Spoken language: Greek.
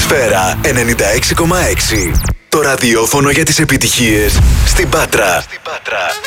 Ατμόσφαιρα 96,6. Το ραδιόφωνο για τις επιτυχίες στην Πάτρα.